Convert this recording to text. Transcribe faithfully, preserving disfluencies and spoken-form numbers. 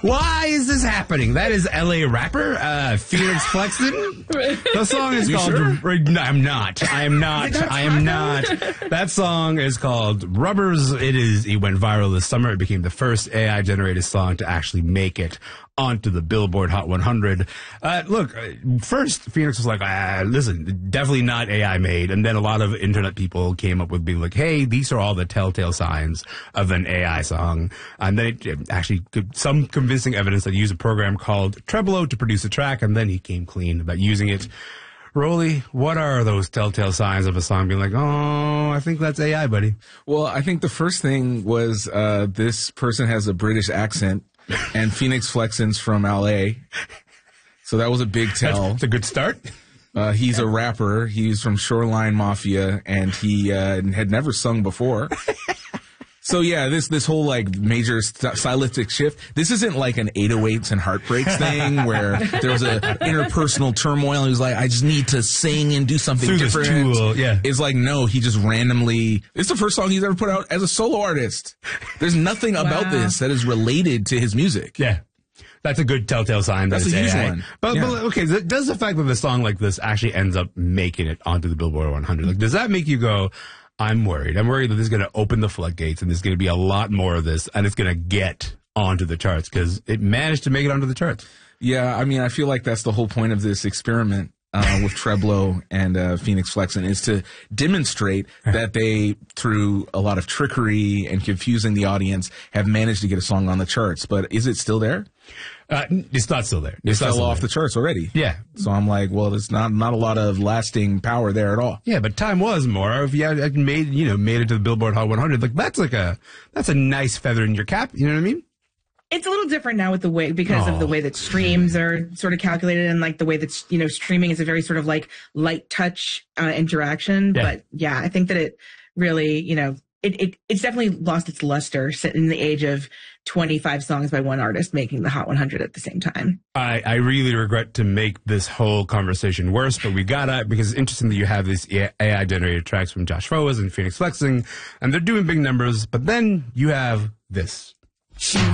Why is this happening? That is L A rapper, uh, Phoenix Flexen. The song is You called... sure? No, I'm not. I am not. I am not. That song is called Rubbers. It is. It went viral this summer. It became the first A I-generated song to actually make it onto the Billboard Hot one hundred. Uh, look, first, Phoenix was like, ah, listen, definitely not A I made. And then a lot of internet people came up with being like, hey, these are all the telltale signs of an A I song. And then it, it actually, some convincing evidence that he used a program called Trebolo to produce a track, and then he came clean about using it. Rolly, what are those telltale signs of a song being like, oh, I think that's A I, buddy? Well, I think the first thing was uh, this person has a British accent. And Phoenix Flexen's from L A, so that was a big tell. That's a good start. Uh, he's a rapper. He's from Shoreline Mafia, and he uh, had never sung before. So yeah, this this whole like major st- stylistic shift. This isn't like an eight oh eights and Heartbreaks thing where there was a interpersonal turmoil. And he was like, I just need to sing and do something Through different. This tool, yeah. It's like, no, he just randomly. It's the first song he's ever put out as a solo artist. There's nothing about Wow. this that is related to his music. Yeah. That's a good telltale sign. That That's it's a huge A I. one. But, Yeah. but okay, th- does the fact that a song like this actually ends up making it onto the Billboard one hundred, like, does that make you go, I'm worried. I'm worried that this is going to open the floodgates and there's going to be a lot more of this and it's going to get onto the charts because it managed to make it onto the charts. Yeah, I mean, I feel like that's the whole point of this experiment uh, with Treblo and uh, Phoenix Flexen is to demonstrate that they, through a lot of trickery and confusing the audience, have managed to get a song on the charts. But is it still there? Uh, it's not still there. It It's not fell still off there. the charts already. Yeah. So I'm like, well, there's not not a lot of lasting power there at all. Yeah, but time was more. If you had made, you know, made it to the Billboard Hot one hundred, like that's like a, that's a nice feather in your cap. You know what I mean? It's a little different now with the way, because Oh. of the way that streams are sort of calculated, and like the way that, you know, streaming is a very sort of like light touch uh, interaction. Yeah. But yeah, I think that it really, you know, it, it it's definitely lost its luster in the age of twenty-five songs by one artist making the Hot one hundred at the same time. I, I really regret to make this whole conversation worse, but we gotta, because it's interesting that you have these A I-generated tracks from Josh Foas and Phoenix Flexing, and they're doing big numbers, but then you have this.